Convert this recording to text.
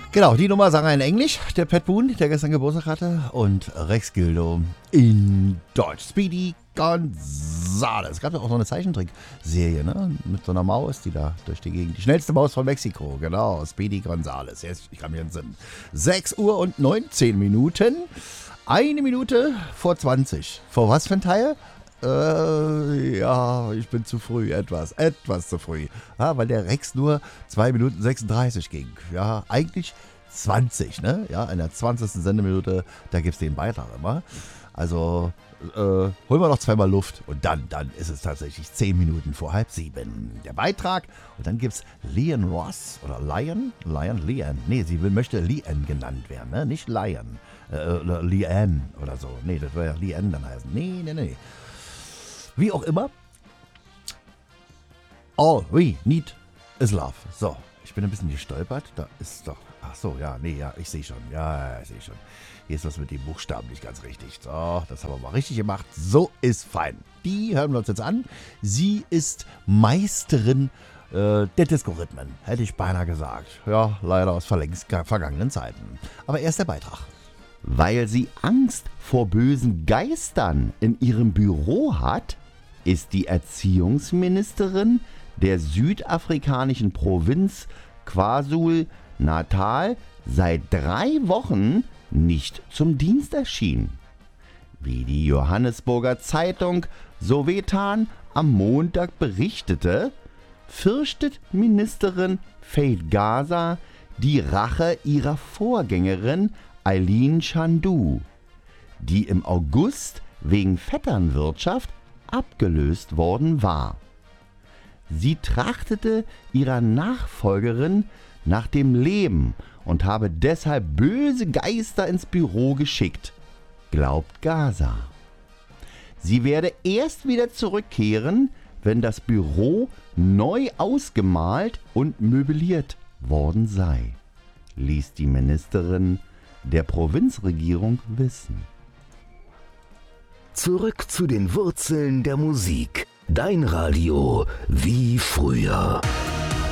Genau, die Nummer sang er in Englisch, der Pat Boone, der gestern Geburtstag hatte, und Rex Gildo in Deutsch. Speedy Gonzales. Es gab ja auch so eine Zeichentrickserie, ne? Mit so einer Maus, die da durch die Gegend. Die schnellste Maus von Mexiko, genau. Speedy Gonzales. Jetzt, ich kann mich entsinnen. 6 Uhr und 19 Minuten. 1 Minute vor 20. Vor was für ein Teil? Ja, ich bin zu früh, etwas zu früh. Ja, weil der Rex nur 2 Minuten 36 ging. Ja, eigentlich 20, ne? Ja, in der 20. Sendeminute, da gibt's den Beitrag immer. Also, holen wir noch zweimal Luft und dann ist es tatsächlich 10 Minuten vor 6:30. Der Beitrag und dann gibt's Lian Ross oder Lian. Nee, sie möchte Lian genannt werden, ne? Nicht Lian. Lian oder so. Nee, das wäre ja Lian dann heißen. Nee. Wie auch immer. All we need is love. So, ich bin ein bisschen gestolpert. Da ist doch... Ach so, ich sehe schon. Ja, ich sehe schon. Hier ist was mit den Buchstaben nicht ganz richtig. So, das haben wir mal richtig gemacht. So ist fein. Die hören wir uns jetzt an. Sie ist Meisterin der Disco-Rhythmen, hätte ich beinahe gesagt. Ja, leider aus vergangenen Zeiten. Aber erst der Beitrag. Weil sie Angst vor bösen Geistern in ihrem Büro hat, ist die Erziehungsministerin der südafrikanischen Provinz KwaZulu-Natal seit 3 Wochen nicht zum Dienst erschienen. Wie die Johannesburger Zeitung Sowetan am Montag berichtete, fürchtet Ministerin Faith Gaza die Rache ihrer Vorgängerin Eileen Shandu, die im August wegen Vetternwirtschaft abgelöst worden war. Sie trachtete ihrer Nachfolgerin nach dem Leben und habe deshalb böse Geister ins Büro geschickt, glaubt Gaza. Sie werde erst wieder zurückkehren, wenn das Büro neu ausgemalt und möbliert worden sei, ließ die Ministerin der Provinzregierung wissen. Zurück zu den Wurzeln der Musik. Dein Radio wie früher.